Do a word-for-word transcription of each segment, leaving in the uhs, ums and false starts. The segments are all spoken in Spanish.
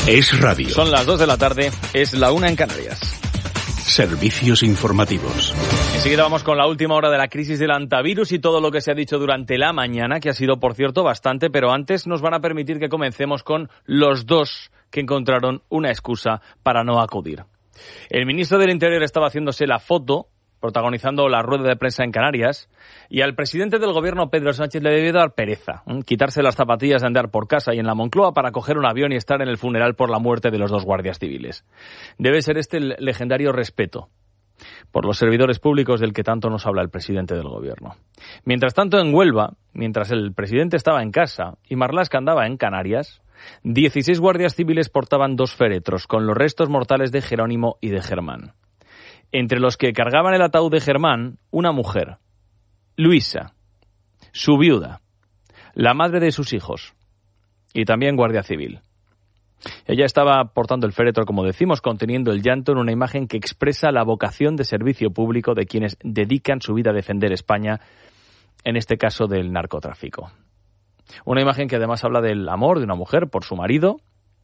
Es radio. Son las dos de la tarde, es la una en Canarias. Servicios informativos. Enseguida vamos con la última hora de la crisis del antivirus y todo lo que se ha dicho durante la mañana, que ha sido, por cierto, bastante, pero antes nos van a permitir que comencemos con los dos que encontraron una excusa para no acudir. El ministro del Interior estaba haciéndose la foto, protagonizando la rueda de prensa en Canarias, y al presidente del gobierno, Pedro Sánchez, le debió dar pereza, ¿eh? quitarse las zapatillas de andar por casa y en la Moncloa para coger un avión y estar en el funeral por la muerte de los dos guardias civiles. Debe ser este el legendario respeto por los servidores públicos del que tanto nos habla el presidente del gobierno. Mientras tanto, en Huelva, mientras el presidente estaba en casa y Marlaska andaba en Canarias, dieciséis guardias civiles portaban dos féretros con los restos mortales de Jerónimo y de Germán. Entre los que cargaban el ataúd de Germán, una mujer, Luisa, su viuda, la madre de sus hijos y también guardia civil. Ella estaba portando el féretro, como decimos, conteniendo el llanto en una imagen que expresa la vocación de servicio público de quienes dedican su vida a defender España, en este caso del narcotráfico. Una imagen que además habla del amor de una mujer por su marido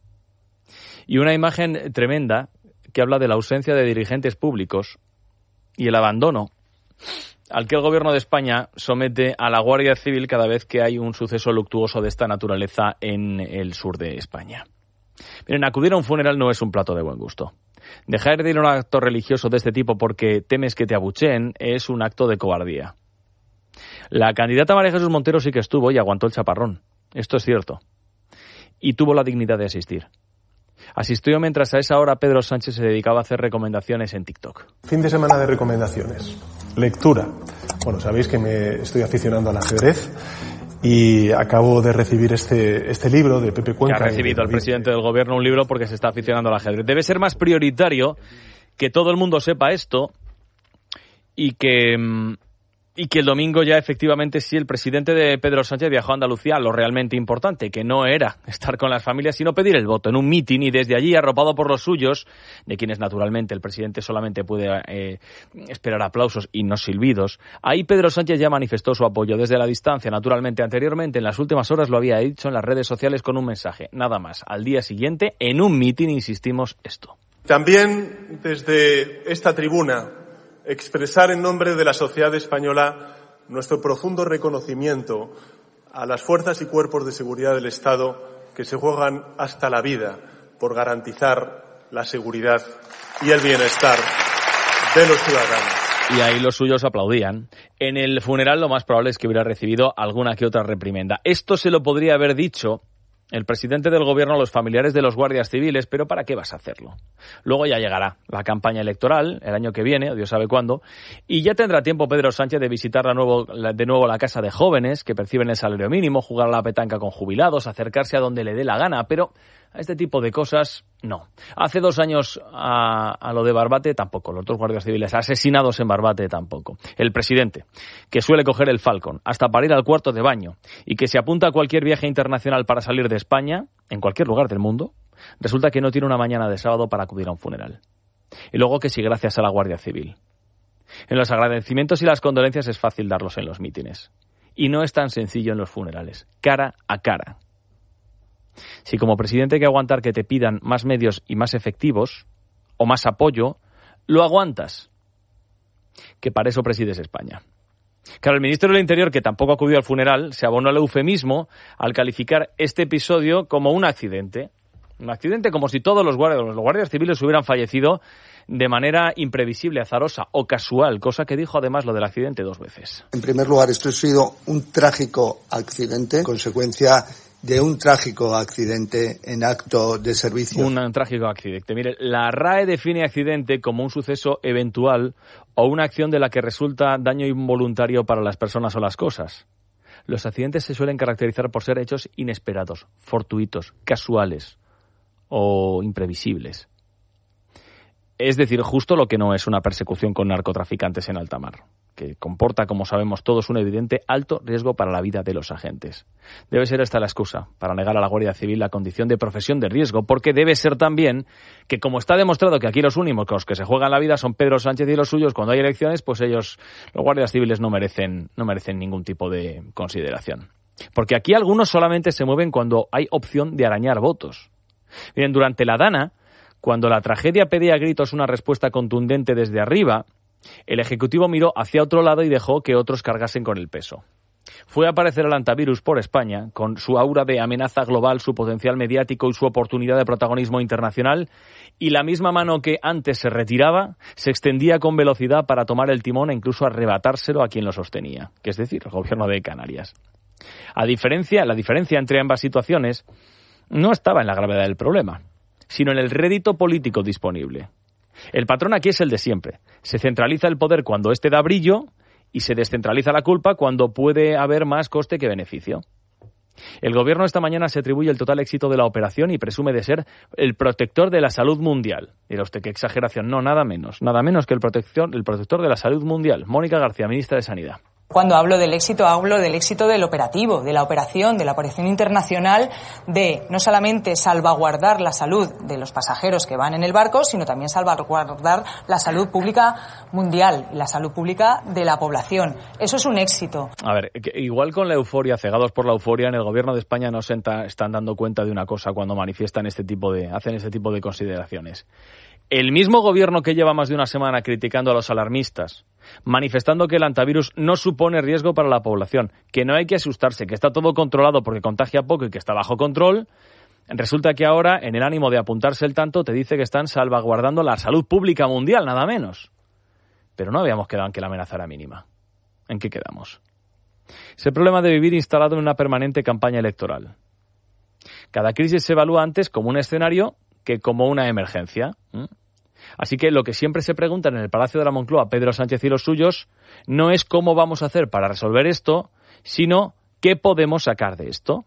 y una imagen tremenda que habla de la ausencia de dirigentes públicos y el abandono al que el gobierno de España somete a la Guardia Civil cada vez que hay un suceso luctuoso de esta naturaleza en el sur de España. Miren, acudir a un funeral no es un plato de buen gusto. Dejar de ir a un acto religioso de este tipo porque temes que te abucheen es un acto de cobardía. La candidata María Jesús Montero sí que estuvo y aguantó el chaparrón. Esto es cierto. Y tuvo la dignidad de asistir. Asistió mientras a esa hora Pedro Sánchez se dedicaba a hacer recomendaciones en TikTok. Fin de semana de recomendaciones. Lectura. Bueno, sabéis que me estoy aficionando al ajedrez y acabo de recibir este, este libro de Pepe Cuenca. Que ha recibido el presidente del gobierno un libro porque se está aficionando al ajedrez. Debe ser más prioritario que todo el mundo sepa esto y que... Y que el domingo ya efectivamente sí el presidente de Pedro Sánchez viajó a Andalucía a lo realmente importante, que no era estar con las familias, sino pedir el voto en un mitin y desde allí, arropado por los suyos, de quienes naturalmente el presidente solamente puede eh, esperar aplausos y no silbidos, ahí Pedro Sánchez ya manifestó su apoyo desde la distancia, naturalmente. Anteriormente, en las últimas horas lo había dicho en las redes sociales con un mensaje, nada más. Al día siguiente, en un mitin, insistimos esto. También desde esta tribuna, expresar en nombre de la sociedad española nuestro profundo reconocimiento a las fuerzas y cuerpos de seguridad del Estado que se juegan hasta la vida por garantizar la seguridad y el bienestar de los ciudadanos. Y ahí los suyos aplaudían. En el funeral lo más probable es que hubiera recibido alguna que otra reprimenda. Esto se lo podría haber dicho el presidente del gobierno a los familiares de los guardias civiles, pero ¿para qué vas a hacerlo? Luego ya llegará la campaña electoral, el año que viene, o Dios sabe cuándo, y ya tendrá tiempo Pedro Sánchez de visitar la nuevo, la, de nuevo la casa de jóvenes que perciben el salario mínimo, jugar a la petanca con jubilados, acercarse a donde le dé la gana, pero a este tipo de cosas, no. Hace dos años a, a lo de Barbate tampoco, los dos guardias civiles asesinados en Barbate tampoco. El presidente, que suele coger el Falcon hasta para ir al cuarto de baño y que se apunta a cualquier viaje internacional para salir de España, en cualquier lugar del mundo, resulta que no tiene una mañana de sábado para acudir a un funeral. Y luego que sí, gracias a la Guardia Civil. En los agradecimientos y las condolencias es fácil darlos en los mítines. Y no es tan sencillo en los funerales, cara a cara. Si como presidente hay que aguantar que te pidan más medios y más efectivos, o más apoyo, lo aguantas. Que para eso presides España. Claro, el ministro del Interior, que tampoco acudió al funeral, se abonó al eufemismo al calificar este episodio como un accidente. Un accidente como si todos los guardias, los guardias civiles hubieran fallecido de manera imprevisible, azarosa o casual, cosa que dijo además lo del accidente dos veces. En primer lugar, esto ha sido un trágico accidente, consecuencia de un trágico accidente en acto de servicio. Un, un trágico accidente. Mire, la R A E define accidente como un suceso eventual o una acción de la que resulta daño involuntario para las personas o las cosas. Los accidentes se suelen caracterizar por ser hechos inesperados, fortuitos, casuales o imprevisibles. Es decir, justo lo que no es una persecución con narcotraficantes en alta mar, que comporta, como sabemos todos, un evidente alto riesgo para la vida de los agentes. Debe ser esta la excusa para negar a la Guardia Civil la condición de profesión de riesgo, porque debe ser también que, como está demostrado que aquí los únicos que se juegan la vida son Pedro Sánchez y los suyos, cuando hay elecciones, pues ellos, los guardias civiles, no merecen, no merecen ningún tipo de consideración. Porque aquí algunos solamente se mueven cuando hay opción de arañar votos. Miren, durante la Dana, cuando la tragedia pedía a gritos una respuesta contundente desde arriba, el Ejecutivo miró hacia otro lado y dejó que otros cargasen con el peso. Fue a aparecer el antivirus por España, con su aura de amenaza global, su potencial mediático y su oportunidad de protagonismo internacional, y la misma mano que antes se retiraba, se extendía con velocidad para tomar el timón e incluso arrebatárselo a quien lo sostenía, que es decir, el gobierno de Canarias. A diferencia, la diferencia entre ambas situaciones no estaba en la gravedad del problema, sino en el rédito político disponible. El patrón aquí es el de siempre. Se centraliza el poder cuando éste da brillo y se descentraliza la culpa cuando puede haber más coste que beneficio. El gobierno esta mañana se atribuye el total éxito de la operación y presume de ser el protector de la salud mundial. Dirá usted, qué exageración. No, nada menos. Nada menos que el protector, el protector de la salud mundial. Mónica García, ministra de Sanidad. Cuando hablo del éxito, hablo del éxito del operativo, de la operación, de la operación internacional, de no solamente salvaguardar la salud de los pasajeros que van en el barco, sino también salvaguardar la salud pública mundial y la salud pública de la población. Eso es un éxito. A ver, igual con la euforia, cegados por la euforia, en el gobierno de España no se están dando cuenta de una cosa cuando manifiestan este tipo de, hacen este tipo de consideraciones. El mismo gobierno que lleva más de una semana criticando a los alarmistas, manifestando que el antivirus no supone riesgo para la población, que no hay que asustarse, que está todo controlado porque contagia poco y que está bajo control, resulta que ahora, en el ánimo de apuntarse el tanto, te dice que están salvaguardando la salud pública mundial, nada menos. Pero no habíamos quedado en que la amenaza era mínima. ¿En qué quedamos? Es el problema de vivir instalado en una permanente campaña electoral. Cada crisis se evalúa antes como un escenario que como una emergencia. ¿Mm? Así que lo que siempre se preguntan en el Palacio de la Moncloa Pedro Sánchez y los suyos no es cómo vamos a hacer para resolver esto, sino qué podemos sacar de esto.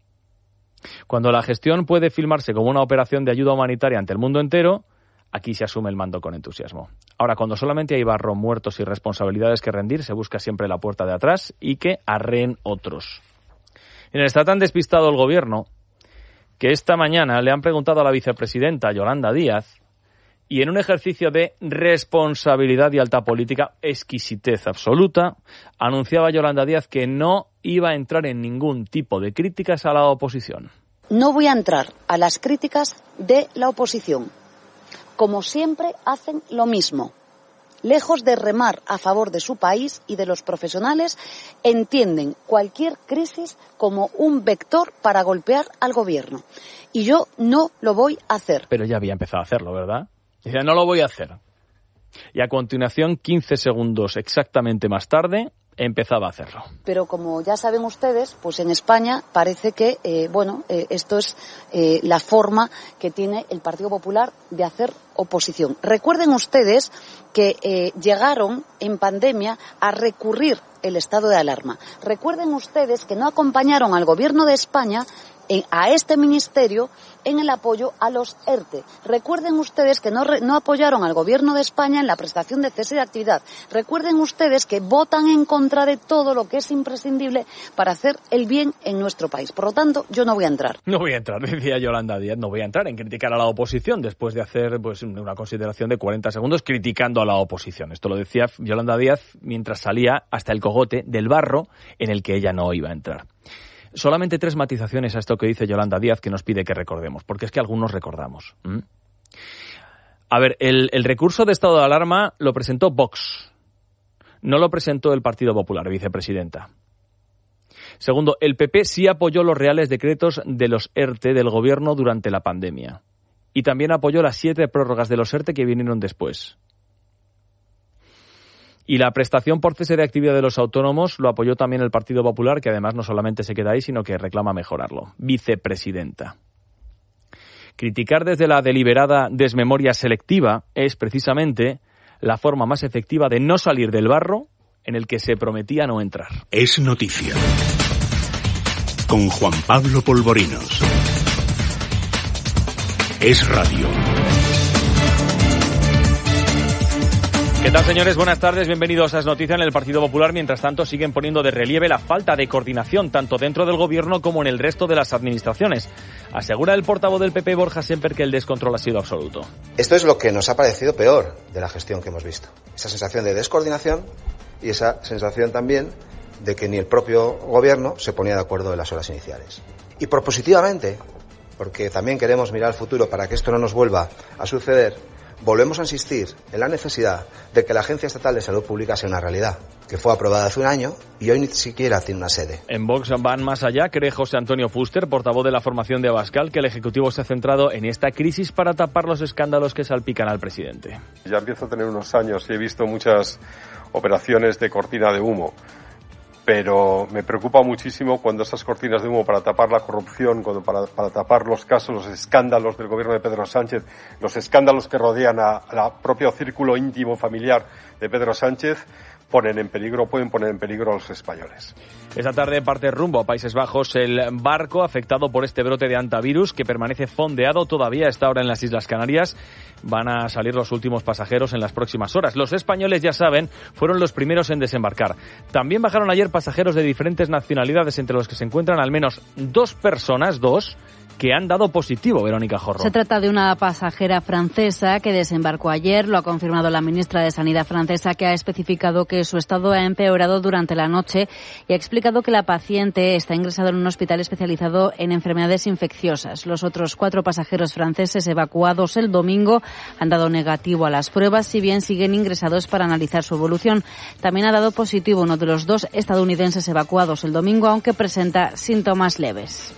Cuando la gestión puede filmarse como una operación de ayuda humanitaria ante el mundo entero, aquí se asume el mando con entusiasmo. Ahora, cuando solamente hay barro, muertos y responsabilidades que rendir, se busca siempre la puerta de atrás y que arreen otros. Está tan despistado el gobierno que esta mañana le han preguntado a la vicepresidenta Yolanda Díaz y en un ejercicio de responsabilidad y alta política, exquisitez absoluta, anunciaba Yolanda Díaz que no iba a entrar en ningún tipo de críticas a la oposición. No voy a entrar a las críticas de la oposición. Como siempre, hacen lo mismo. Lejos de remar a favor de su país y de los profesionales, entienden cualquier crisis como un vector para golpear al gobierno. Y yo no lo voy a hacer. Pero ya había empezado a hacerlo, ¿verdad? Dice, no lo voy a hacer. Y a continuación, quince segundos exactamente más tarde, empezaba a hacerlo. Pero como ya saben ustedes, pues en España parece que, eh, bueno, eh, esto es eh, la forma que tiene el Partido Popular de hacer oposición. Recuerden ustedes que eh, llegaron en pandemia a recurrir el estado de alarma. Recuerden ustedes que no acompañaron al Gobierno de España en, a este ministerio en el apoyo a los ERTE. Recuerden ustedes que no, re, no apoyaron al Gobierno de España en la prestación de cese de actividad. Recuerden ustedes que votan en contra de todo lo que es imprescindible para hacer el bien en nuestro país. Por lo tanto, yo no voy a entrar. No voy a entrar, decía Yolanda Díaz, no voy a entrar en criticar a la oposición después de hacer pues una consideración de cuarenta segundos criticando a la oposición. Esto lo decía Yolanda Díaz mientras salía hasta el cogote del barro en el que ella no iba a entrar. Solamente tres matizaciones a esto que dice Yolanda Díaz que nos pide que recordemos, porque es que algunos recordamos. ¿Mm? A ver, el, el recurso de estado de alarma lo presentó Vox, no lo presentó el Partido Popular, vicepresidenta. Segundo, el P P sí apoyó los reales decretos de los ERTE del gobierno durante la pandemia y también apoyó las siete prórrogas de los ERTE que vinieron después. Y la prestación por cese de actividad de los autónomos lo apoyó también el Partido Popular, que además no solamente se queda ahí, sino que reclama mejorarlo. Vicepresidenta. Criticar desde la deliberada desmemoria selectiva es precisamente la forma más efectiva de no salir del barro en el que se prometía no entrar. Es noticia. Con Juan Pablo Polvorinos. Es radio. ¿Qué tal, señores? Buenas tardes, bienvenidos a Es Noticia. En el Partido Popular, mientras tanto, siguen poniendo de relieve la falta de coordinación tanto dentro del gobierno como en el resto de las administraciones. Asegura el portavoz del P P, Borja Sémper, que el descontrol ha sido absoluto. Esto es lo que nos ha parecido peor de la gestión que hemos visto. Esa sensación de descoordinación y esa sensación también de que ni el propio gobierno se ponía de acuerdo en las horas iniciales. Y propositivamente, porque también queremos mirar al futuro para que esto no nos vuelva a suceder, volvemos a insistir en la necesidad de que la Agencia Estatal de Salud Pública sea una realidad, que fue aprobada hace un año y hoy ni siquiera tiene una sede. En Vox van más allá, cree José Antonio Fuster, portavoz de la formación de Abascal, que el Ejecutivo se ha centrado en esta crisis para tapar los escándalos que salpican al presidente. Ya empiezo a tener unos años y he visto muchas operaciones de cortina de humo, pero me preocupa muchísimo cuando esas cortinas de humo para tapar la corrupción, cuando para, para tapar los casos, los escándalos del gobierno de Pedro Sánchez, los escándalos que rodean a, a la propio círculo íntimo familiar de Pedro Sánchez, ponen en peligro, pueden poner en peligro a los españoles. Esta tarde parte rumbo a Países Bajos el barco afectado por este brote de hantavirus que permanece fondeado todavía a esta hora en las Islas Canarias. Van a salir los últimos pasajeros en las próximas horas. Los españoles, ya saben, fueron los primeros en desembarcar. También bajaron ayer pasajeros de diferentes nacionalidades, entre los que se encuentran al menos dos personas, dos, que han dado positivo, Verónica Jorro. Se trata de una pasajera francesa que desembarcó ayer. Lo ha confirmado la ministra de Sanidad francesa, que ha especificado que su estado ha empeorado durante la noche y ha explicado que la paciente está ingresada en un hospital especializado en enfermedades infecciosas. Los otros cuatro pasajeros franceses evacuados el domingo han dado negativo a las pruebas, si bien siguen ingresados para analizar su evolución. También ha dado positivo uno de los dos estadounidenses evacuados el domingo, aunque presenta síntomas leves.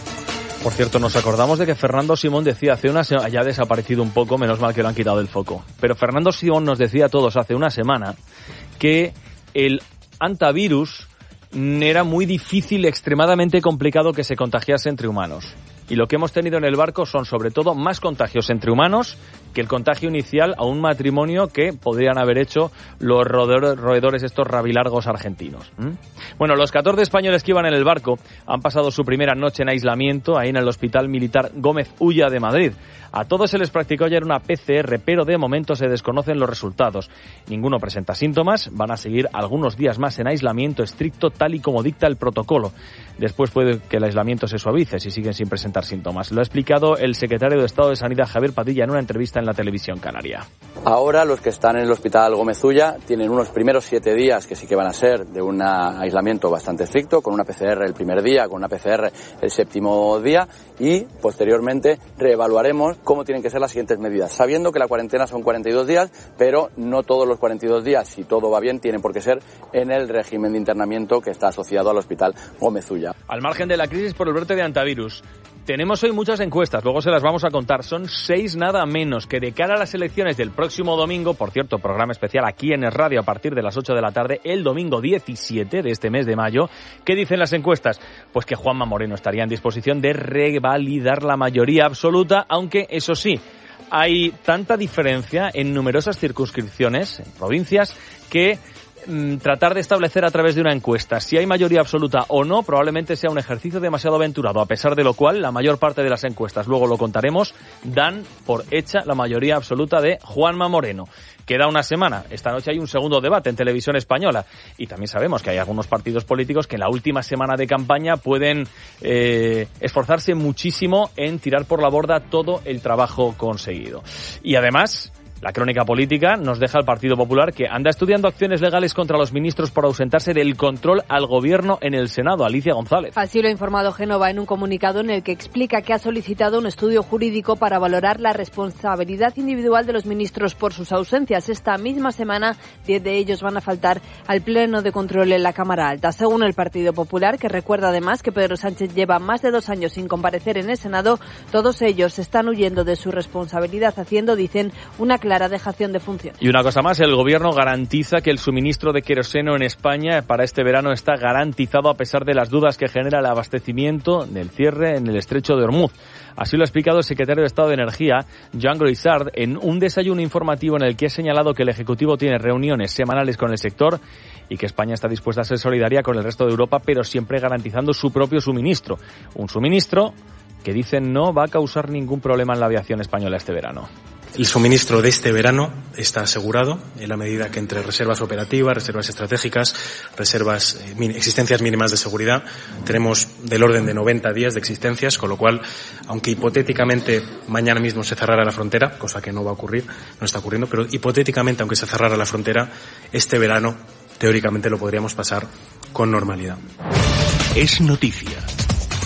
Por cierto, nos acordamos de que Fernando Simón decía hace una semana, ya ha desaparecido un poco, menos mal que lo han quitado del foco, pero Fernando Simón nos decía a todos hace una semana que el hantavirus era muy difícil, extremadamente complicado que se contagiase entre humanos. Y lo que hemos tenido en el barco son sobre todo más contagios entre humanos que el contagio inicial a un matrimonio que podrían haber hecho los roedores estos rabilargos argentinos. ¿Mm? Bueno, los catorce españoles que iban en el barco han pasado su primera noche en aislamiento ahí en el Hospital Militar Gómez Ulla de Madrid. A todos se les practicó ayer una P C R, pero de momento se desconocen los resultados. Ninguno presenta síntomas, van a seguir algunos días más en aislamiento estricto tal y como dicta el protocolo. Después puede que el aislamiento se suavice si siguen sin presentar síntomas. Lo ha explicado el secretario de Estado de Sanidad, Javier Padilla, en una entrevista en la televisión canaria. Ahora los que están en el Hospital Gómez Ulla tienen unos primeros siete días que sí que van a ser de un aislamiento bastante estricto, con una P C R el primer día, con una P C R el séptimo día, y posteriormente reevaluaremos cómo tienen que ser las siguientes medidas, sabiendo que la cuarentena son cuarenta y dos días, pero no todos los cuarenta y dos días, si todo va bien, tienen por qué ser en el régimen de internamiento que está asociado al Hospital Gómez Ulla. Al margen de la crisis por el brote de hantavirus, tenemos hoy muchas encuestas, luego se las vamos a contar. Son seis nada menos que de cara a las elecciones del próximo domingo, por cierto, programa especial aquí en el radio a partir de las ocho de la tarde, el domingo diecisiete de este mes de mayo. ¿Qué dicen las encuestas? Pues que Juanma Moreno estaría en disposición de revalidar la mayoría absoluta, aunque eso sí, hay tanta diferencia en numerosas circunscripciones, en provincias, que tratar de establecer a través de una encuesta si hay mayoría absoluta o no probablemente sea un ejercicio demasiado aventurado, a pesar de lo cual la mayor parte de las encuestas, luego lo contaremos, dan por hecha la mayoría absoluta de Juanma Moreno. Queda una semana, esta noche hay un segundo debate en Televisión Española y también sabemos que hay algunos partidos políticos que en la última semana de campaña pueden eh, esforzarse muchísimo en tirar por la borda todo el trabajo conseguido. Y además, la crónica política nos deja al Partido Popular, que anda estudiando acciones legales contra los ministros por ausentarse del control al gobierno en el Senado. Alicia González. Así lo ha informado Génova en un comunicado en el que explica que ha solicitado un estudio jurídico para valorar la responsabilidad individual de los ministros por sus ausencias. Esta misma semana, diez de ellos van a faltar al pleno de control en la Cámara Alta. Según el Partido Popular, que recuerda además que Pedro Sánchez lleva más de dos años sin comparecer en el Senado, todos ellos están huyendo de su responsabilidad, haciendo, dicen, una clara dejación de funciones. Y una cosa más, el gobierno garantiza que el suministro de queroseno en España para este verano está garantizado a pesar de las dudas que genera el abastecimiento del cierre en el estrecho de Hormuz. Así lo ha explicado el secretario de Estado de Energía, Jean Groissart, en un desayuno informativo en el que ha señalado que el Ejecutivo tiene reuniones semanales con el sector y que España está dispuesta a ser solidaria con el resto de Europa, pero siempre garantizando su propio suministro. Un suministro que dicen no va a causar ningún problema en la aviación española este verano. El suministro de este verano está asegurado en la medida que entre reservas operativas, reservas estratégicas, reservas, eh, existencias mínimas de seguridad, tenemos del orden de noventa días de existencias, con lo cual, aunque hipotéticamente mañana mismo se cerrara la frontera, cosa que no va a ocurrir, no está ocurriendo, pero hipotéticamente, aunque se cerrara la frontera, este verano, teóricamente, lo podríamos pasar con normalidad. Es noticia.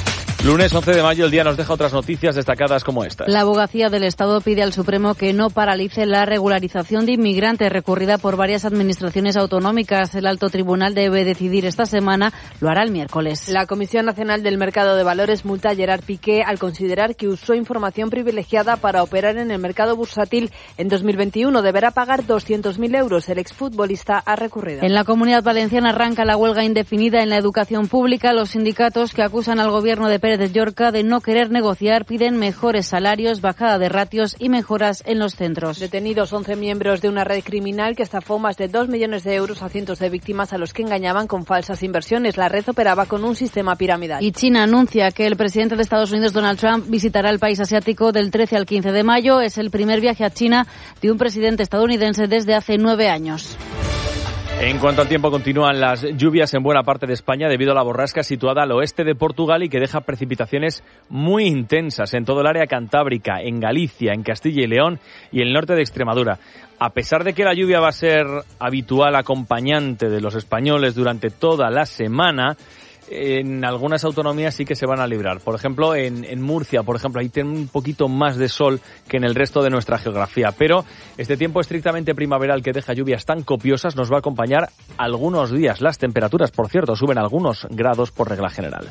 Lunes once de mayo, el día nos deja otras noticias destacadas como estas. La Abogacía del Estado pide al Supremo que no paralice la regularización de inmigrantes recurrida por varias administraciones autonómicas. El Alto Tribunal debe decidir esta semana, lo hará el miércoles. La Comisión Nacional del Mercado de Valores multa a Gerard Piqué al considerar que usó información privilegiada para operar en el mercado bursátil en dos mil veintiuno. Deberá pagar doscientos mil euros. El exfutbolista ha recurrido. En la Comunidad Valenciana arranca la huelga indefinida en la educación pública. Los sindicatos que acusan al gobierno de Pérez de Llorca de no querer negociar piden mejores salarios, bajada de ratios y mejoras en los centros. Detenidos once miembros de una red criminal que estafó más de dos millones de euros a cientos de víctimas a los que engañaban con falsas inversiones. La red operaba con un sistema piramidal. Y China anuncia que el presidente de Estados Unidos, Donald Trump, visitará el país asiático del trece al quince de mayo. Es el primer viaje a China de un presidente estadounidense desde hace nueve años. En cuanto al tiempo, continúan las lluvias en buena parte de España debido a la borrasca situada al oeste de Portugal y que deja precipitaciones muy intensas en todo el área cantábrica, en Galicia, en Castilla y León y el norte de Extremadura. A pesar de que la lluvia va a ser habitual acompañante de los españoles durante toda la semana, en algunas autonomías sí que se van a librar. Por ejemplo, en, en Murcia, por ejemplo, ahí tienen un poquito más de sol que en el resto de nuestra geografía. Pero este tiempo estrictamente primaveral que deja lluvias tan copiosas nos va a acompañar algunos días. Las temperaturas, por cierto, suben algunos grados por regla general.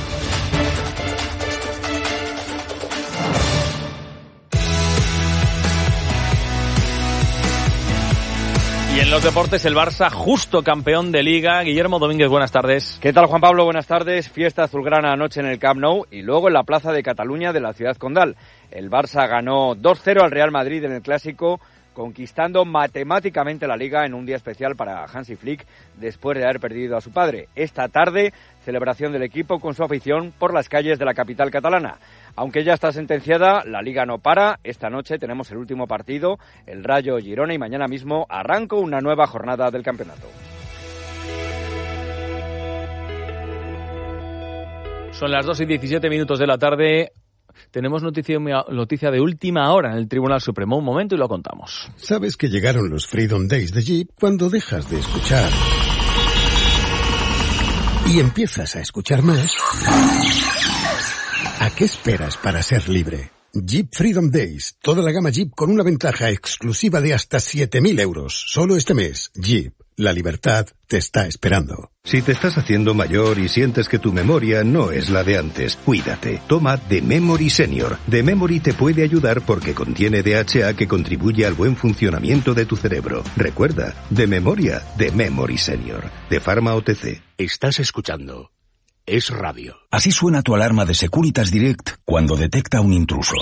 Y en los deportes, el Barça justo campeón de Liga. Guillermo Domínguez, buenas tardes. ¿Qué tal, Juan Pablo? Buenas tardes. Fiesta azulgrana anoche en el Camp Nou y luego en la Plaza de Cataluña de la ciudad condal. El Barça ganó dos cero al Real Madrid en el Clásico, conquistando matemáticamente la Liga en un día especial para Hansi Flick después de haber perdido a su padre. Esta tarde, celebración del equipo con su afición por las calles de la capital catalana. Aunque ya está sentenciada, la Liga no para. Esta noche tenemos el último partido, el Rayo Girona, y mañana mismo arranca una nueva jornada del campeonato. Son las dos y diecisiete minutos de la tarde. Tenemos noticia, noticia de última hora en el Tribunal Supremo. Un momento y lo contamos. ¿Sabes que llegaron los Freedom Days de Jeep cuando dejas de escuchar y empiezas a escuchar más? ¿A qué esperas para ser libre? Jeep Freedom Days. Toda la gama Jeep con una ventaja exclusiva de hasta siete mil euros. Solo este mes. Jeep. La libertad te está esperando. Si te estás haciendo mayor y sientes que tu memoria no es la de antes, cuídate. Toma The Memory Senior. The Memory te puede ayudar porque contiene D H A que contribuye al buen funcionamiento de tu cerebro. Recuerda, de memoria, The Memory Senior. De Pharma O T C. Estás escuchando Es Radio. Así suena tu alarma de Securitas Direct cuando detecta un intruso.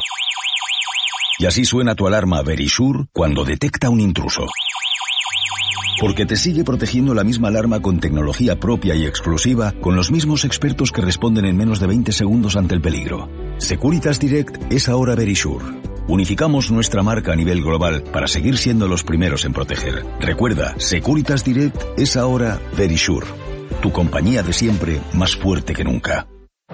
Y así suena tu alarma Verisure cuando detecta un intruso. Porque te sigue protegiendo la misma alarma con tecnología propia y exclusiva, con los mismos expertos que responden en menos de veinte segundos ante el peligro. Securitas Direct es ahora Verisure. Unificamos nuestra marca a nivel global para seguir siendo los primeros en proteger. Recuerda, Securitas Direct es ahora Verisure. Tu compañía de siempre, más fuerte que nunca.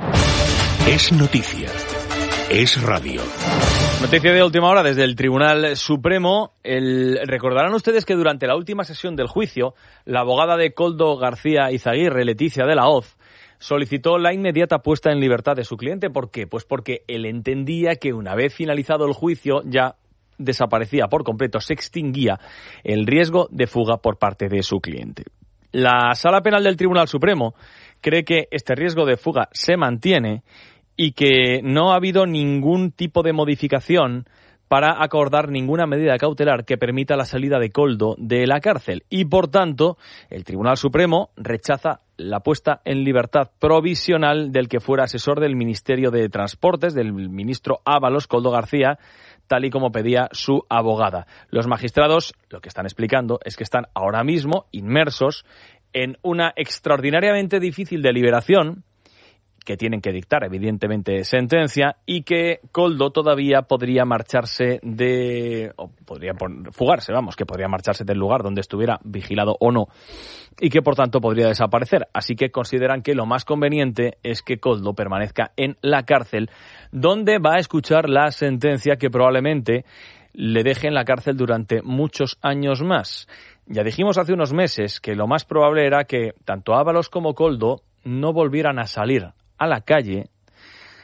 Es noticia. Es radio. Noticia de última hora desde el Tribunal Supremo. El... Recordarán ustedes que durante la última sesión del juicio, la abogada de Koldo García Izaguirre, Leticia de la Hoz, solicitó la inmediata puesta en libertad de su cliente. ¿Por qué? Pues porque él entendía que una vez finalizado el juicio ya desaparecía por completo, se extinguía el riesgo de fuga por parte de su cliente. La Sala Penal del Tribunal Supremo cree que este riesgo de fuga se mantiene y que no ha habido ningún tipo de modificación para acordar ninguna medida cautelar que permita la salida de Koldo de la cárcel. Y, por tanto, el Tribunal Supremo rechaza la puesta en libertad provisional del que fuera asesor del Ministerio de Transportes, del ministro Ábalos, Koldo García, tal y como pedía su abogada. Los magistrados lo que están explicando es que están ahora mismo inmersos en una extraordinariamente difícil deliberación que tienen que dictar, evidentemente, sentencia, y que Koldo todavía podría marcharse de... o podría fugarse, vamos, que podría marcharse del lugar donde estuviera vigilado o no, y que, por tanto, podría desaparecer. Así que consideran que lo más conveniente es que Koldo permanezca en la cárcel, donde va a escuchar la sentencia que probablemente le deje en la cárcel durante muchos años más. Ya dijimos hace unos meses que lo más probable era que tanto Ábalos como Koldo no volvieran a salir a la calle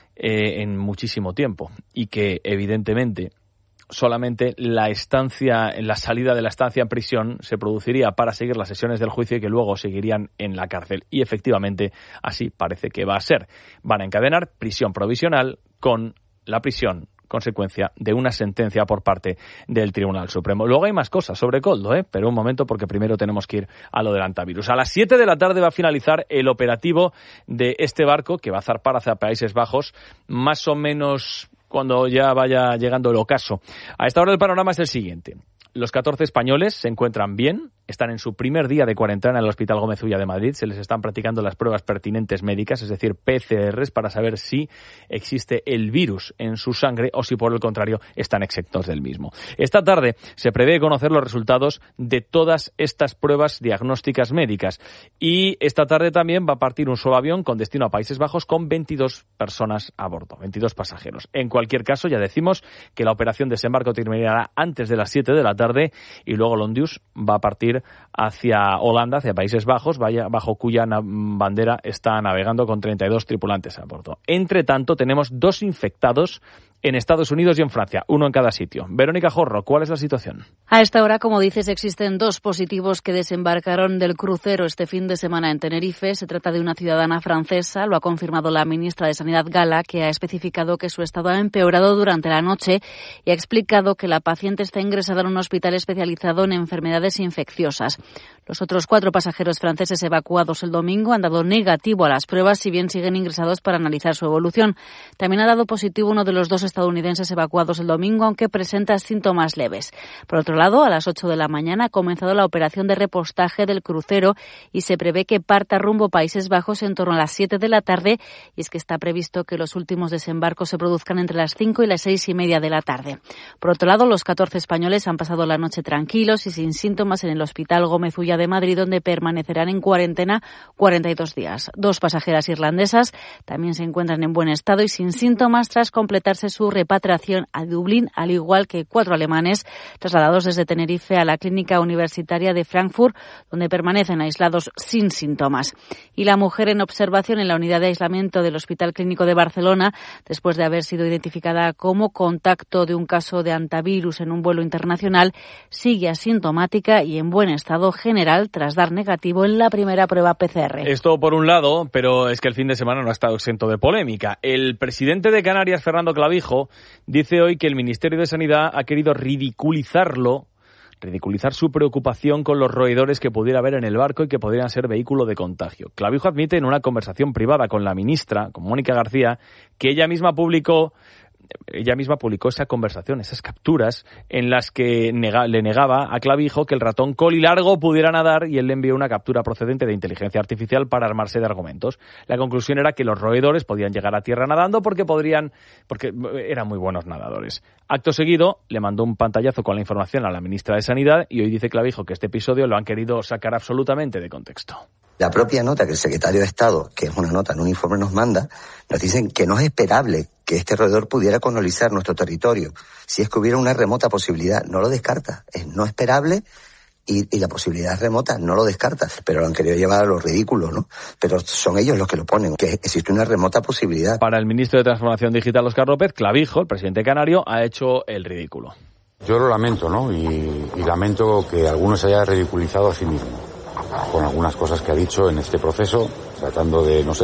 eh, en muchísimo tiempo y que evidentemente solamente la estancia, la salida de la estancia en prisión se produciría para seguir las sesiones del juicio y que luego seguirían en la cárcel. Y efectivamente así parece que va a ser. Van a encadenar prisión provisional con la prisión consecuencia de una sentencia por parte del Tribunal Supremo. Luego hay más cosas sobre Koldo, ¿eh? Pero un momento, porque primero tenemos que ir a lo del antivirus. A las siete de la tarde va a finalizar el operativo de este barco que va a zarpar hacia Países Bajos, más o menos cuando ya vaya llegando el ocaso. A esta hora el panorama es el siguiente. Los catorce españoles se encuentran bien, están en su primer día de cuarentena en el Hospital Gómez Ulla de Madrid, se les están practicando las pruebas pertinentes médicas, es decir, P C Rs, para saber si existe el virus en su sangre o si por el contrario están exentos del mismo. Esta tarde se prevé conocer los resultados de todas estas pruebas diagnósticas médicas y esta tarde también va a partir un solo avión con destino a Países Bajos con veintidós personas a bordo, veintidós pasajeros. En cualquier caso, ya decimos que la operación de desembarco terminará antes de las siete de la tarde y luego Londius va a partir hacia Holanda, hacia Países Bajos, vaya, bajo cuya na- bandera está navegando con treinta y dos tripulantes a bordo. Entre tanto, tenemos dos infectados en Estados Unidos y en Francia, uno en cada sitio. Verónica Jorro, ¿cuál es la situación? A esta hora, como dices, existen dos positivos que desembarcaron del crucero este fin de semana en Tenerife. Se trata de una ciudadana francesa, lo ha confirmado la ministra de Sanidad Gala, que ha especificado que su estado ha empeorado durante la noche y ha explicado que la paciente está ingresada en un hospital especializado en enfermedades infecciosas. Los otros cuatro pasajeros franceses evacuados el domingo han dado negativo a las pruebas, si bien siguen ingresados para analizar su evolución. También ha dado positivo uno de los dos estadounidenses evacuados el domingo, aunque presenta síntomas leves. Por otro lado, a las ocho de la mañana ha comenzado la operación de repostaje del crucero y se prevé que parta rumbo a Países Bajos en torno a las siete de la tarde, y es que está previsto que los últimos desembarcos se produzcan entre las cinco y las seis y media de la tarde. Por otro lado, los catorce españoles han pasado la noche tranquilos y sin síntomas en el Hospital Gómez Ulla de Madrid, donde permanecerán en cuarentena cuarenta y dos días. Dos pasajeras irlandesas también se encuentran en buen estado y sin síntomas tras completarse su repatriación a Dublín, al igual que cuatro alemanes trasladados desde Tenerife a la Clínica Universitaria de Frankfurt, donde permanecen aislados sin síntomas. Y la mujer en observación en la unidad de aislamiento del Hospital Clínico de Barcelona, después de haber sido identificada como contacto de un caso de antivirus en un vuelo internacional, sigue asintomática y en buen estado general tras dar negativo en la primera prueba P C R. Esto por un lado, pero es que el fin de semana no ha estado exento de polémica. El presidente de Canarias, Fernando Clavijo, dice hoy que el Ministerio de Sanidad ha querido ridiculizarlo, ridiculizar su preocupación con los roedores que pudiera haber en el barco y que podrían ser vehículo de contagio. Clavijo admite en una conversación privada con la ministra, con Mónica García, que ella misma publicó Ella misma publicó esa conversación, esas capturas, en las que nega, le negaba a Clavijo que el ratón colilargo pudiera nadar y él le envió una captura procedente de inteligencia artificial para armarse de argumentos. La conclusión era que los roedores podían llegar a tierra nadando porque podrían, porque eran muy buenos nadadores. Acto seguido, le mandó un pantallazo con la información a la ministra de Sanidad y hoy dice Clavijo que este episodio lo han querido sacar absolutamente de contexto. La propia nota que el secretario de Estado, que es una nota en un informe, nos manda, nos dicen que no es esperable que este roedor pudiera colonizar nuestro territorio. Si es que hubiera una remota posibilidad, no lo descarta. Es no esperable y, y la posibilidad es remota, no lo descarta. Pero lo han querido llevar a lo ridículo, ¿no? Pero son ellos los que lo ponen, que existe una remota posibilidad. Para el ministro de Transformación Digital, Óscar López, Clavijo, el presidente canario, ha hecho el ridículo. Yo lo lamento, ¿no? Y, y lamento que algunos se haya ridiculizado a sí mismo con algunas cosas que ha dicho en este proceso, tratando de, no sé,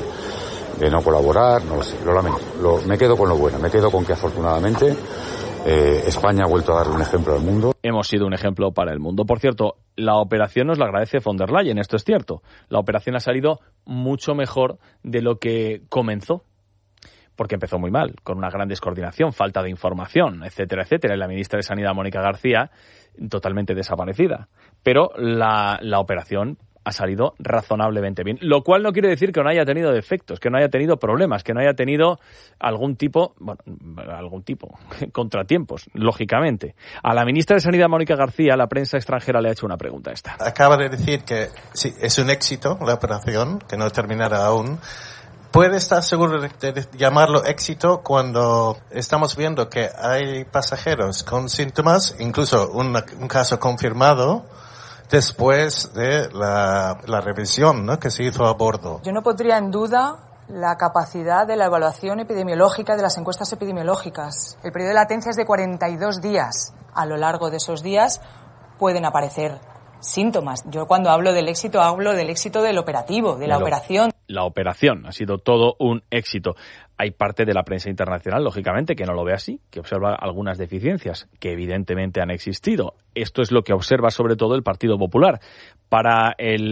de, de no colaborar, no lo sé, lo lamento. Lo, me quedo con lo bueno, me quedo con que afortunadamente eh, España ha vuelto a dar un ejemplo al mundo. Hemos sido un ejemplo para el mundo. Por cierto, la operación nos la agradece von der Leyen, esto es cierto. La operación ha salido mucho mejor de lo que comenzó, porque empezó muy mal, con una gran descoordinación, falta de información, etcétera, etcétera. Y la ministra de Sanidad, Mónica García, totalmente desaparecida. Pero la, la operación ha salido razonablemente bien, lo cual no quiere decir que no haya tenido defectos, que no haya tenido problemas, que no haya tenido algún tipo, bueno, algún tipo, contratiempos, lógicamente. A la ministra de Sanidad, Mónica García, la prensa extranjera le ha hecho una pregunta esta. Acaba de decir que sí, es un éxito la operación, que no terminará aún. ¿Puede estar seguro de llamarlo éxito cuando estamos viendo que hay pasajeros con síntomas, incluso un, un caso confirmado, después de la, la revisión, ¿no?, que se hizo a bordo? Yo no pondría en duda la capacidad de la evaluación epidemiológica de las encuestas epidemiológicas. El periodo de latencia es de cuarenta y dos días. A lo largo de esos días pueden aparecer síntomas. Yo cuando hablo del éxito, hablo del éxito del operativo, de la Lo, operación. La operación ha sido todo un éxito. Hay parte de la prensa internacional, lógicamente, que no lo ve así, que observa algunas deficiencias que evidentemente han existido. Esto es lo que observa sobre todo el Partido Popular. Para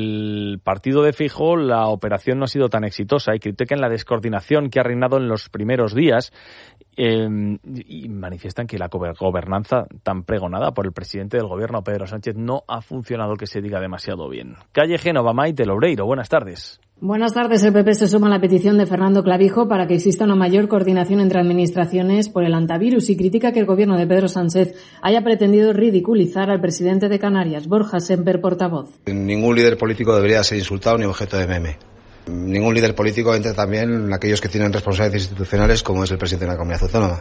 el partido de Feijóo, la operación no ha sido tan exitosa y critican la descoordinación que ha reinado en los primeros días eh, y manifiestan que la gobernanza tan pregonada por el presidente del gobierno, Pedro Sánchez, no ha funcionado, que se diga, demasiado bien. Calle Génova, Maite Loureiro, buenas tardes. Buenas tardes. El P P se suma a la petición de Fernando Clavijo para que exista una mayor coordinación entre administraciones por el antivirus y critica que el gobierno de Pedro Sánchez haya pretendido ridiculizar al presidente de Canarias. Borja Semper, portavoz. Ningún líder político debería ser insultado ni objeto de meme. Ningún líder político, entre también aquellos que tienen responsabilidades institucionales, como es el presidente de una comunidad autónoma.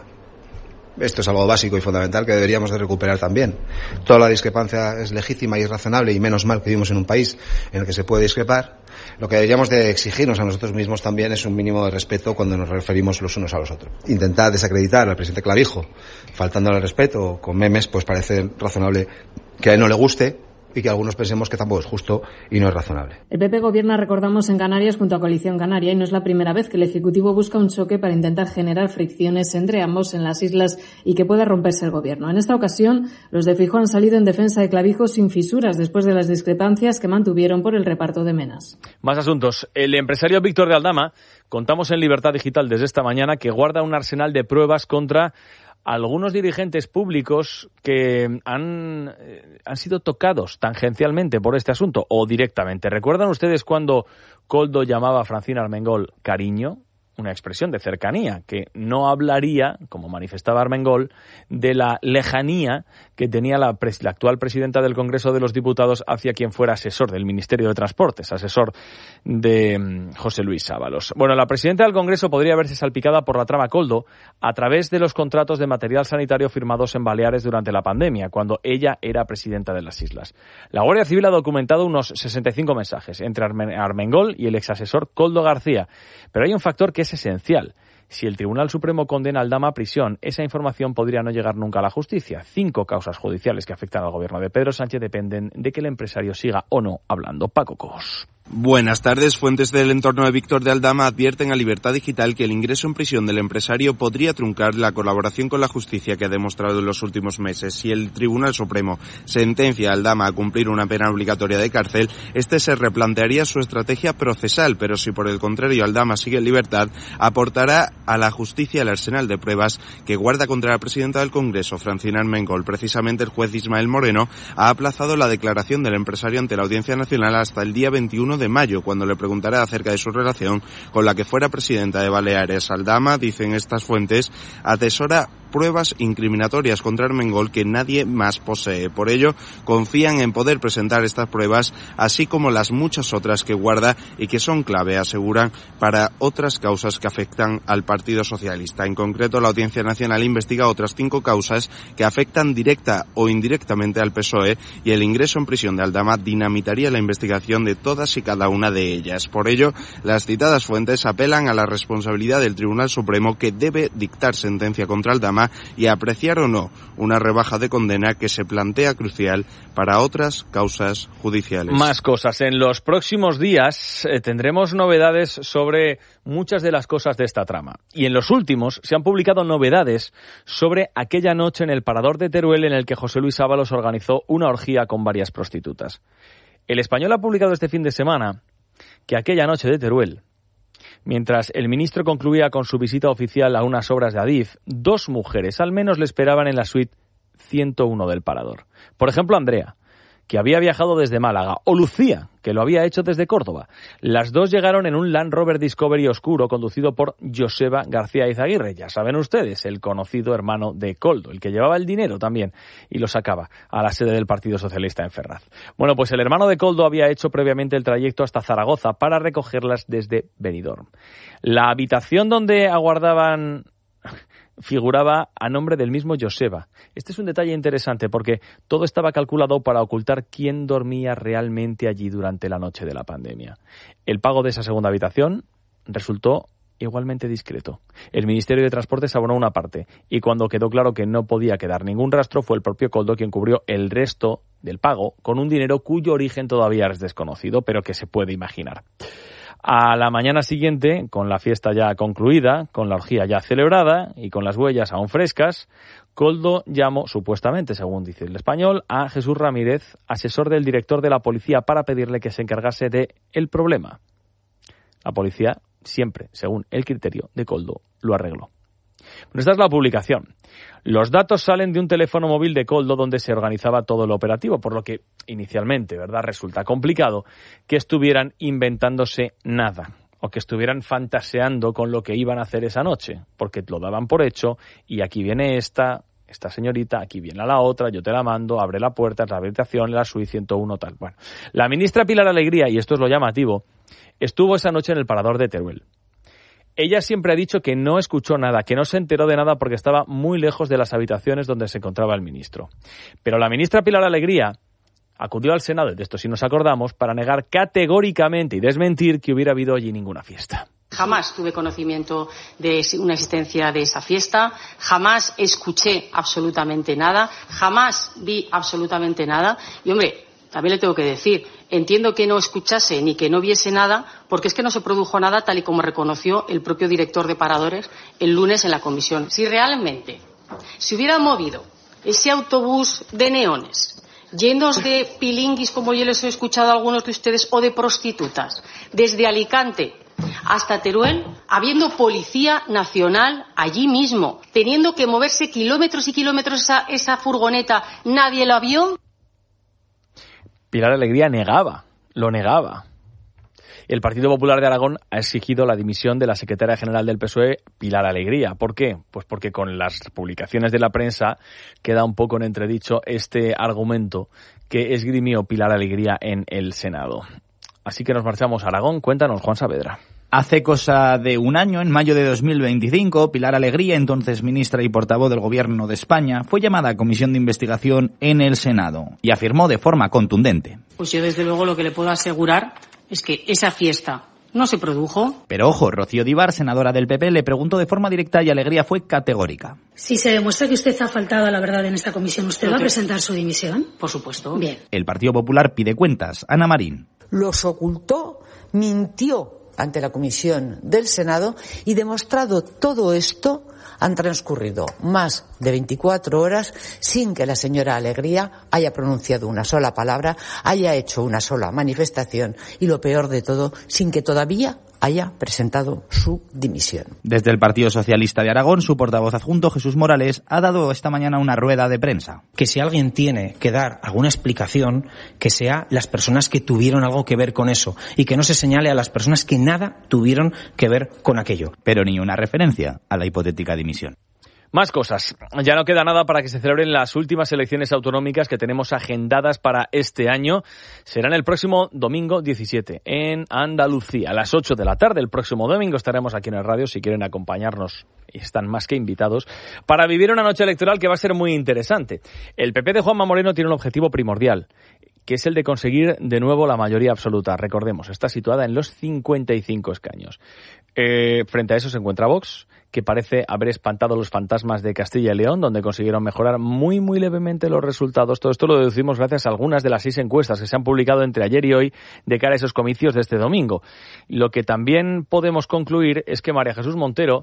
Esto es algo básico y fundamental que deberíamos de recuperar también. Toda la discrepancia es legítima y razonable, y menos mal que vivimos en un país en el que se puede discrepar. Lo que deberíamos de exigirnos a nosotros mismos también es un mínimo de respeto cuando nos referimos los unos a los otros. Intentar desacreditar al presidente Clavijo faltándole al respeto con memes, pues parece razonable que a él no le guste y que algunos pensemos que tampoco es justo y no es razonable. El P P gobierna, recordamos, en Canarias junto a Coalición Canaria, y no es la primera vez que el Ejecutivo busca un choque para intentar generar fricciones entre ambos en las islas y que pueda romperse el gobierno. En esta ocasión, los de Feijóo han salido en defensa de Clavijo sin fisuras después de las discrepancias que mantuvieron por el reparto de menas. Más asuntos. El empresario Víctor de Aldama, contamos en Libertad Digital desde esta mañana, que guarda un arsenal de pruebas contra algunos dirigentes públicos que han, eh, han sido tocados tangencialmente por este asunto o directamente. ¿Recuerdan ustedes cuando Koldo llamaba a Francina Armengol cariño? Una expresión de cercanía, que no hablaría, como manifestaba Armengol, de la lejanía que tenía la, pres- la actual presidenta del Congreso de los Diputados hacia quien fuera asesor del Ministerio de Transportes, asesor de um, José Luis Ábalos. Bueno, la presidenta del Congreso podría verse salpicada por la trama Koldo a través de los contratos de material sanitario firmados en Baleares durante la pandemia, cuando ella era presidenta de las islas. La Guardia Civil ha documentado unos sesenta y cinco mensajes entre Armengol y el exasesor Koldo García, pero hay un factor que es esencial. Si el Tribunal Supremo condena a Aldama a prisión, esa información podría no llegar nunca a la justicia. Cinco causas judiciales que afectan al gobierno de Pedro Sánchez dependen de que el empresario siga o no hablando. Paco Cos. Buenas tardes. Fuentes del entorno de Víctor de Aldama advierten a Libertad Digital que el ingreso en prisión del empresario podría truncar la colaboración con la justicia que ha demostrado en los últimos meses. Si el Tribunal Supremo sentencia a Aldama a cumplir una pena obligatoria de cárcel, este se replantearía su estrategia procesal, pero si por el contrario Aldama sigue en libertad, aportará a la justicia el arsenal de pruebas que guarda contra la presidenta del Congreso, Francina Armengol. Precisamente el juez Ismael Moreno ha aplazado la declaración del empresario ante la Audiencia Nacional hasta el día veintiuno de mayo, cuando le preguntará acerca de su relación con la que fuera presidenta de Baleares. Aldama, dicen estas fuentes, atesora pruebas incriminatorias contra Armengol que nadie más posee. Por ello, confían en poder presentar estas pruebas, así como las muchas otras que guarda y que son clave, aseguran, para otras causas que afectan al Partido Socialista. En concreto, la Audiencia Nacional investiga otras cinco causas que afectan directa o indirectamente al P S O E, y el ingreso en prisión de Aldama dinamitaría la investigación de todas y cada una de ellas. Por ello, las citadas fuentes apelan a la responsabilidad del Tribunal Supremo, que debe dictar sentencia contra Aldama y apreciar o no una rebaja de condena que se plantea crucial para otras causas judiciales. Más cosas. En los próximos días eh, tendremos novedades sobre muchas de las cosas de esta trama. Y en los últimos se han publicado novedades sobre aquella noche en el Parador de Teruel en el que José Luis Ábalos organizó una orgía con varias prostitutas. El Español ha publicado este fin de semana que aquella noche de Teruel, mientras el ministro concluía con su visita oficial a unas obras de Adif, dos mujeres al menos le esperaban en la suite ciento uno del Parador. Por ejemplo, Andrea, que había viajado desde Málaga, o Lucía, que lo había hecho desde Córdoba. Las dos llegaron en un Land Rover Discovery oscuro conducido por Joseba García Izaguirre, ya saben ustedes, el conocido hermano de Koldo, el que llevaba el dinero también y lo sacaba a la sede del Partido Socialista en Ferraz. Bueno, pues el hermano de Koldo había hecho previamente el trayecto hasta Zaragoza para recogerlas desde Benidorm. La habitación donde aguardaban figuraba a nombre del mismo Joseba. Este es un detalle interesante porque todo estaba calculado para ocultar quién dormía realmente allí durante la noche de la pandemia. El pago de esa segunda habitación resultó igualmente discreto. El Ministerio de Transportes abonó una parte y cuando quedó claro que no podía quedar ningún rastro fue el propio Koldo quien cubrió el resto del pago con un dinero cuyo origen todavía es desconocido, pero que se puede imaginar. A la mañana siguiente, con la fiesta ya concluida, con la orgía ya celebrada y con las huellas aún frescas, Koldo llamó, supuestamente, según dice el Español, a Jesús Ramírez, asesor del director de la policía, para pedirle que se encargase de el problema. La policía, siempre, según el criterio de Koldo, lo arregló. Bueno, esta es la publicación. Los datos salen de un teléfono móvil de Koldo donde se organizaba todo el operativo, por lo que inicialmente, ¿verdad?, resulta complicado que estuvieran inventándose nada o que estuvieran fantaseando con lo que iban a hacer esa noche, porque lo daban por hecho y aquí viene esta, esta señorita, aquí viene la otra, yo te la mando, abre la puerta, es la habitación, la suite ciento uno, tal. Bueno, la ministra Pilar Alegría, y esto es lo llamativo, estuvo esa noche en el parador de Teruel. Ella siempre ha dicho que no escuchó nada, que no se enteró de nada porque estaba muy lejos de las habitaciones donde se encontraba el ministro. Pero la ministra Pilar Alegría acudió al Senado, y de esto sí nos acordamos, para negar categóricamente y desmentir que hubiera habido allí ninguna fiesta. Jamás tuve conocimiento de una existencia de esa fiesta, jamás escuché absolutamente nada, jamás vi absolutamente nada. Y, hombre, también le tengo que decir, entiendo que no escuchase ni que no viese nada, porque es que no se produjo nada tal y como reconoció el propio director de Paradores el lunes en la comisión. Si realmente se hubiera movido ese autobús de neones, llenos de pilinguis, como yo les he escuchado a algunos de ustedes, o de prostitutas, desde Alicante hasta Teruel, habiendo policía nacional allí mismo, teniendo que moverse kilómetros y kilómetros esa, esa furgoneta, ¿nadie la vio? Pilar Alegría negaba, lo negaba. El Partido Popular de Aragón ha exigido la dimisión de la secretaria general del P S O E, Pilar Alegría. ¿Por qué? Pues porque con las publicaciones de la prensa queda un poco en entredicho este argumento que esgrimió Pilar Alegría en el Senado. Así que nos marchamos a Aragón. Cuéntanos, Juan Saavedra. Hace cosa de un año, en mayo de dos mil veinticinco, Pilar Alegría, entonces ministra y portavoz del Gobierno de España, fue llamada a comisión de investigación en el Senado y afirmó de forma contundente. Pues yo desde luego lo que le puedo asegurar es que esa fiesta no se produjo. Pero ojo, Rocío Díbar, senadora del P P, le preguntó de forma directa y Alegría fue categórica. Si se demuestra que usted ha faltado a la verdad en esta comisión, ¿usted va a presentar su dimisión? Por supuesto. Bien. El Partido Popular pide cuentas. Ana Marín. Los ocultó, mintió ante la comisión del Senado y, demostrado todo esto, han transcurrido más de veinticuatro horas sin que la señora Alegría haya pronunciado una sola palabra, haya hecho una sola manifestación y, lo peor de todo, sin que todavía haya presentado su dimisión. Desde el Partido Socialista de Aragón, su portavoz adjunto, Jesús Morales, ha dado esta mañana una rueda de prensa. Que si alguien tiene que dar alguna explicación, que sea las personas que tuvieron algo que ver con eso y que no se señale a las personas que nada tuvieron que ver con aquello. Pero ni una referencia a la hipotética dimisión. Más cosas. Ya no queda nada para que se celebren las últimas elecciones autonómicas que tenemos agendadas para este año. Serán el próximo domingo diecisiete en Andalucía. A las ocho de la tarde el próximo domingo estaremos aquí en el radio. Si quieren acompañarnos, y están más que invitados, para vivir una noche electoral que va a ser muy interesante. El P P de Juanma Moreno tiene un objetivo primordial, que es el de conseguir de nuevo la mayoría absoluta. Recordemos, está situada en los cincuenta y cinco escaños. Eh, frente a eso se encuentra Vox, que parece haber espantado los fantasmas de Castilla y León, donde consiguieron mejorar muy, muy levemente los resultados. Todo esto lo deducimos gracias a algunas de las seis encuestas que se han publicado entre ayer y hoy de cara a esos comicios de este domingo. Lo que también podemos concluir es que María Jesús Montero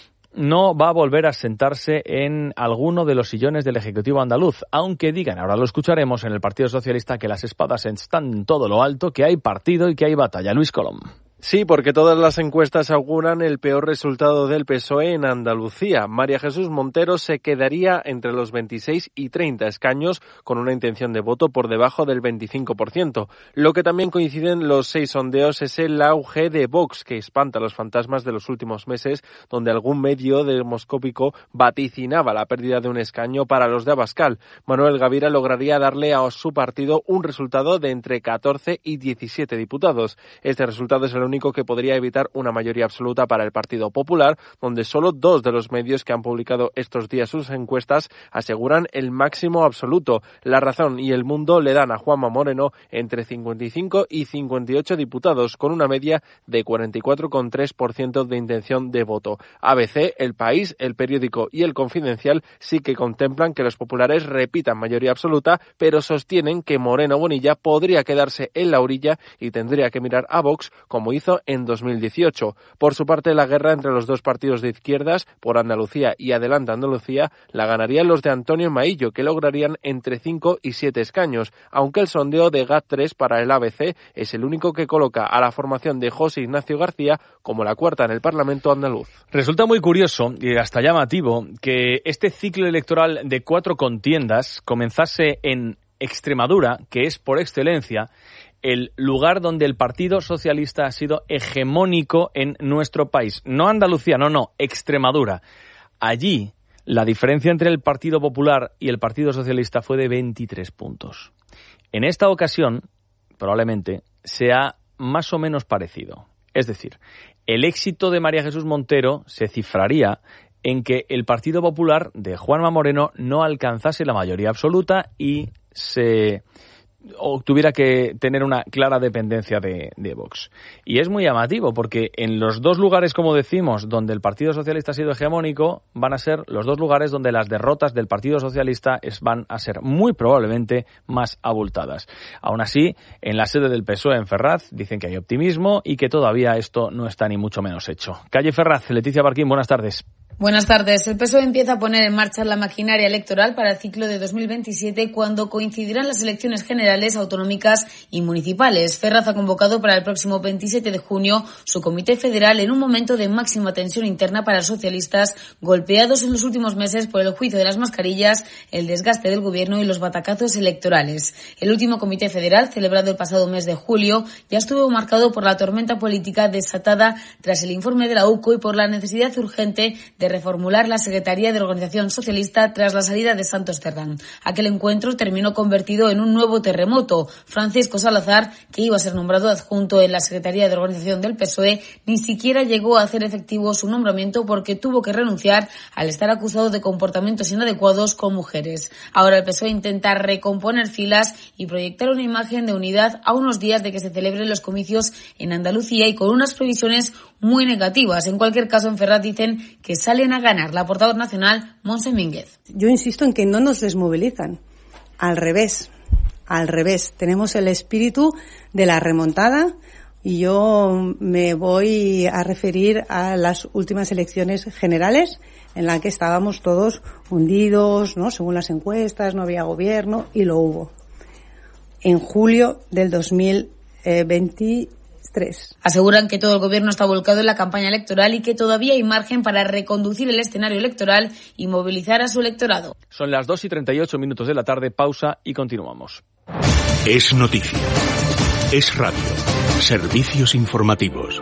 no va a volver a sentarse en alguno de los sillones del Ejecutivo andaluz, aunque digan, ahora lo escucharemos, en el Partido Socialista, que las espadas están en todo lo alto, que hay partido y que hay batalla. Luis Colom. Sí, porque todas las encuestas auguran el peor resultado del P S O E en Andalucía. María Jesús Montero se quedaría entre los veintiséis y treinta escaños con una intención de voto por debajo del veinticinco por ciento. Lo que también coinciden los seis sondeos es el auge de Vox, que espanta los fantasmas de los últimos meses, donde algún medio demoscópico vaticinaba la pérdida de un escaño para los de Abascal. Manuel Gavira lograría darle a su partido un resultado de entre catorce y diecisiete diputados. Este resultado es el único que podría evitar una mayoría absoluta para el Partido Popular, donde solo dos de los medios que han publicado estos días sus encuestas aseguran el máximo absoluto. La Razón y El Mundo le dan a Juanma Moreno entre cincuenta y cinco y cincuenta y ocho diputados, con una media de cuarenta y cuatro coma tres por ciento de intención de voto. A B C, El País, El Periódico y El Confidencial sí que contemplan que los populares repitan mayoría absoluta, pero sostienen que Moreno Bonilla podría quedarse en la orilla y tendría que mirar a Vox, como hizo en dos mil dieciocho. Por su parte, la guerra entre los dos partidos de izquierdas, por Andalucía y Adelante Andalucía, la ganarían los de Antonio Maillo, que lograrían entre cinco y siete escaños, aunque el sondeo de G A T tres para el A B C es el único que coloca a la formación de José Ignacio García como la cuarta en el Parlamento andaluz. Resulta muy curioso y hasta llamativo que este ciclo electoral de cuatro contiendas comenzase en Extremadura, que es por excelencia el lugar donde el Partido Socialista ha sido hegemónico en nuestro país. No Andalucía, no, no, Extremadura. Allí la diferencia entre el Partido Popular y el Partido Socialista fue de veintitrés puntos. En esta ocasión, probablemente, sea más o menos parecido. Es decir, el éxito de María Jesús Montero se cifraría en que el Partido Popular de Juanma Moreno no alcanzase la mayoría absoluta y se o tuviera que tener una clara dependencia de, de Vox. Y es muy llamativo porque en los dos lugares, como decimos, donde el Partido Socialista ha sido hegemónico, van a ser los dos lugares donde las derrotas del Partido Socialista es, van a ser muy probablemente más abultadas. Aún así, en la sede del P S O E en Ferraz dicen que hay optimismo y que todavía esto no está ni mucho menos hecho. Calle Ferraz, Leticia Barquín, buenas tardes. Buenas tardes. El P S O E empieza a poner en marcha la maquinaria electoral para el ciclo de dos mil veintisiete, cuando coincidirán las elecciones generales, autonómicas y municipales. Ferraz ha convocado para el próximo veintisiete de junio su comité federal en un momento de máxima tensión interna para los socialistas, golpeados en los últimos meses por el juicio de las mascarillas, el desgaste del gobierno y los batacazos electorales. El último comité federal, celebrado el pasado mes de julio, ya estuvo marcado por la tormenta política desatada tras el informe de la U C O y por la necesidad urgente de reformular la Secretaría de la Organización Socialista tras la salida de Santos Cerdán. Aquel encuentro terminó convertido en un nuevo terremoto. Francisco Salazar, que iba a ser nombrado adjunto en la Secretaría de la Organización del P S O E, ni siquiera llegó a hacer efectivo su nombramiento porque tuvo que renunciar al estar acusado de comportamientos inadecuados con mujeres. Ahora el P S O E intenta recomponer filas y proyectar una imagen de unidad a unos días de que se celebren los comicios en Andalucía y con unas previsiones muy negativas. En cualquier caso, en Ferraz dicen que salen a ganar. La portavoz nacional, Montse Mínguez. Yo insisto en que no nos desmovilizan. Al revés, al revés. Tenemos el espíritu de la remontada y yo me voy a referir a las últimas elecciones generales en las que estábamos todos hundidos, ¿no? Según las encuestas, no había gobierno y lo hubo. En julio del dos mil veinte Aseguran que todo el gobierno está volcado en la campaña electoral y que todavía hay margen para reconducir el escenario electoral y movilizar a su electorado. Son las dos y treinta y ocho minutos de la tarde, pausa y continuamos. Es noticia. Es radio. Servicios informativos.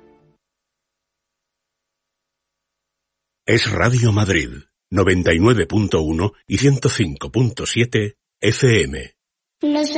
Es Radio Madrid, noventa y nueve punto uno y ciento cinco punto siete F M.